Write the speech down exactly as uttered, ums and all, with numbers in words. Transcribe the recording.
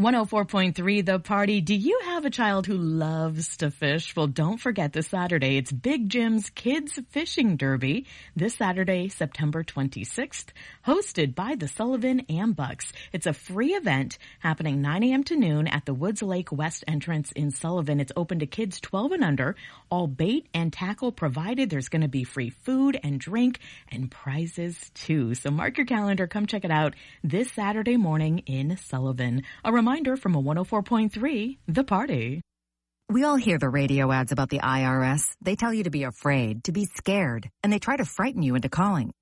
one oh four point three The Party. Do you have a child who loves to fish? Well, don't forget this Saturday, it's Big Jim's Kids Fishing Derby. This Saturday, September twenty-sixth, hosted by the Sullivan and Bucks. It's a free event happening nine a.m. to noon at the Woods Lake West entrance in Sullivan. It's open to kids twelve and under. All bait and tackle provided. There's going to be free food and drink and prizes too. So mark your calendar. Come check it out this Saturday morning in Sullivan. A reminder from a one oh four point three The Party. We all hear the radio ads about the I R S. They tell you to be afraid, to be scared, and they try to frighten you into calling.